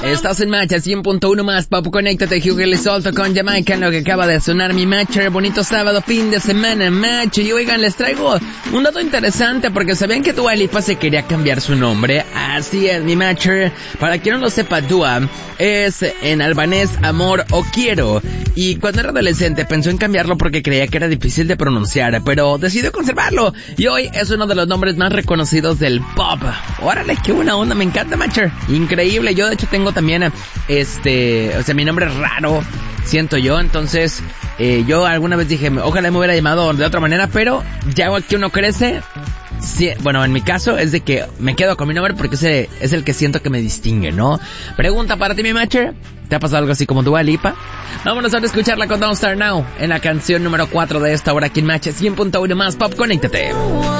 Estás en Match 100.1 más Pop. Conéctate, Hugh le solto con Jamaica en lo que acaba de sonar mi Matcher. Bonito sábado, fin de semana, Match. Y oigan, les traigo un dato interesante porque sabían que Dua Lipa se quería cambiar su nombre. Así es, mi Matcher. Para quien no lo sepa, Dua es en albanés amor o quiero. Y cuando era adolescente pensó en cambiarlo porque creía que era difícil de pronunciar, pero decidió conservarlo. Y hoy es uno de los nombres más reconocidos del pop. Órale, qué buena onda, me encanta, Matcher. Increíble. Yo de hecho tengo también mi nombre es raro, siento yo. Entonces yo alguna vez dije, ojalá me hubiera llamado de otra manera, pero ya que uno crece, sí, bueno, en mi caso es de que me quedo con mi nombre porque ese es el que siento que me distingue, ¿no? Pregunta para ti, mi Matcher. ¿Te ha pasado algo así como Dua Lipa? Vámonos a escucharla con Don't Start Now en la canción número 4 de esta hora aquí en Match 100.1 más Pop. Conéctate.